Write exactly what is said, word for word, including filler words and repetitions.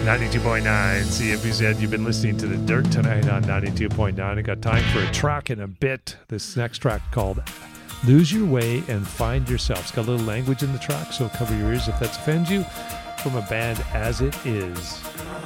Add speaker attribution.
Speaker 1: ninety-two point nine C F B Z. You've been listening to The Dirt tonight on ninety-two point nine. I got time for a track in a bit. This next track called Lose Your Way and Find Yourself. It's got a little language in the track, so cover your ears if that offends you. From a band As It Is.